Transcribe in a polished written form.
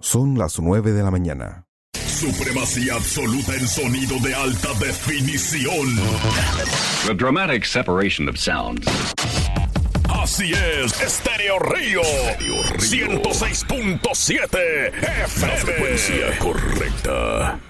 Son las 9 de la mañana. Supremacía absoluta en sonido de alta definición. The dramatic separation of sounds. Así es, Estéreo Río 106.7 FM. La frecuencia correcta.